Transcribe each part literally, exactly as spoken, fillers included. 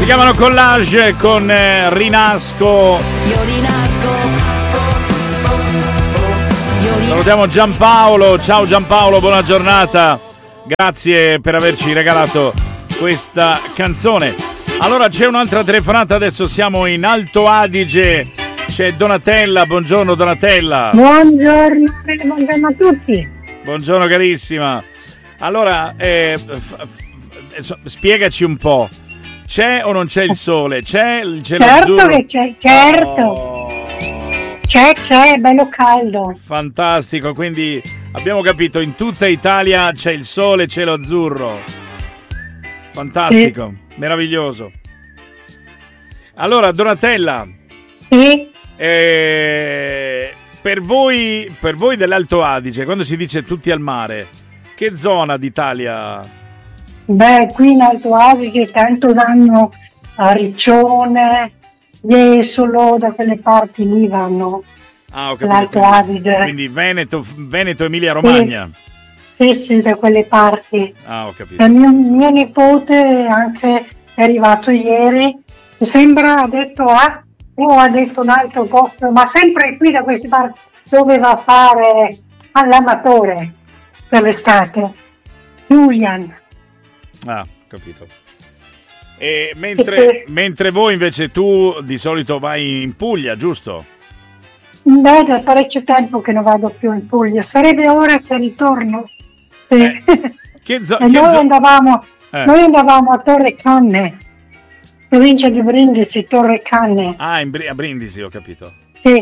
chiamano Collage con eh, Rinasco. Io rinasco. Io rinasco. Salutiamo Giampaolo. Ciao Giampaolo, buona giornata. Grazie per averci regalato questa canzone. Allora c'è un'altra telefonata, adesso siamo in Alto Adige. C'è Donatella, buongiorno Donatella. Buongiorno, buongiorno a tutti. Buongiorno carissima. Allora, eh, f- f- spiegaci un po'. C'è o non c'è il sole? C'è il cielo certo azzurro? Che c'è, certo. Oh. C'è, c'è, è bello caldo. Fantastico, quindi abbiamo capito, in tutta Italia c'è il sole, cielo azzurro. Fantastico, sì. Meraviglioso. Allora, Donatella. Sì. Eh, per voi, per voi dell'Alto Adige, quando si dice tutti al mare, che zona d'Italia? Beh, qui in Alto Adige tanto vanno a Riccione, Jesolo, da quelle parti lì vanno. Ah, ho capito. L'Alto Quindi, Adige. quindi Veneto, Veneto, Emilia Romagna. Sì, sì, sì, da quelle parti. Ah, ho capito. Il mio, mio nipote anche è arrivato ieri, mi sembra ha detto ah, o ha detto un altro posto, ma sempre qui da queste parti dove va a fare all'amatore per l'estate. Julian. Ah, capito. E mentre, mentre voi invece tu di solito vai in Puglia, giusto? Beh, da parecchio tempo che non vado più in Puglia, sarebbe ora che ritorno. Sì. Eh, che zo- e che noi, zo- andavamo, eh. noi andavamo a Torre Canne, provincia di Brindisi, Torre Canne. Ah, in Bri- a Brindisi, ho capito. Sì.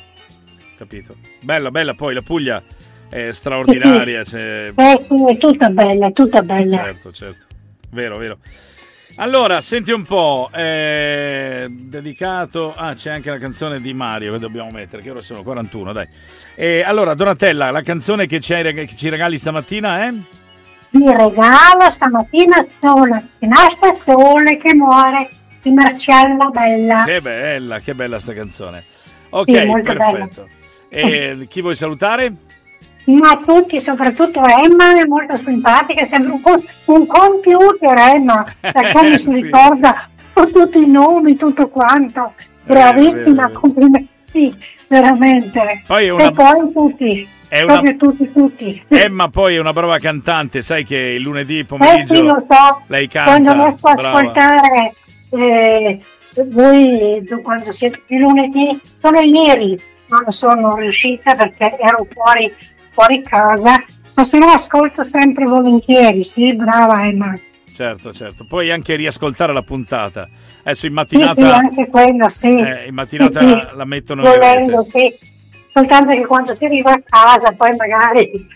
Capito. Bella, bella, poi la Puglia è straordinaria. Sì, sì. C'è... Eh sì, è tutta bella, è tutta bella. Certo, certo. Vero, vero. Allora, senti un po', eh, dedicato... Ah, c'è anche la canzone di Mario che dobbiamo mettere, che ora sono quarantuno, dai. E allora, Donatella, la canzone che ci, che ci regali stamattina è? Vi regalo stamattina Sole, che nasce sole, che muore, di Marcella Bella. Che bella, che bella sta canzone. Ok, Sì, molto perfetto. E chi vuoi salutare? Ma tutti, soprattutto Emma, è molto simpatica, sembra un, co- un computer Emma, da come si Sì. ricorda con tutti i nomi, tutto quanto. Bravissima, vero. complimenti, veramente. Poi è una- E poi tutti, È una- proprio tutti, tutti. Emma poi è una brava cantante, sai che il lunedì Eh pomeriggio sì, lo so, lei canta. quando riesco a brava. ascoltare eh, voi, quando siete il lunedì, solo ieri non sono riuscita perché ero fuori, fuori casa, ma se no ascolto sempre volentieri, sì, brava Emma. Certo, certo. Puoi anche riascoltare la puntata. Adesso in Sì, mattinata, sì, anche quello, sì. eh, in mattinata Sì, sì. la mettono in Volendo, rete. sì. Soltanto che quando si arriva a casa poi magari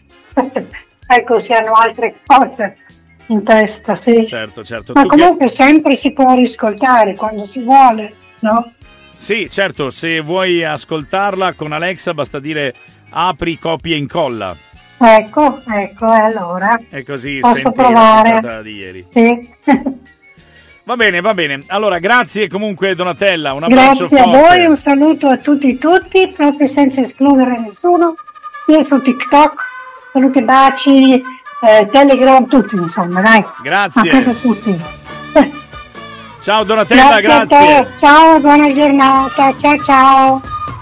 ecco si hanno altre cose in testa, sì. Certo, certo. Ma Tu che- comunque sempre si può riscoltare quando si vuole, no? Sì, certo, se vuoi ascoltarla con Alexa basta dire apri, copia e incolla. Ecco, ecco, e allora E così posso senti provare. la puntata di ieri. Sì. Va bene, va bene. Allora, grazie comunque Donatella, un abbraccio Grazie a forte. voi, un saluto a tutti tutti, proprio senza escludere nessuno, sia su TikTok, saluti, baci, eh, Telegram, tutti insomma, dai. Grazie. A casa tutti. Ciao Donatella, Grazie a grazie. te, ciao, buona giornata, ciao ciao.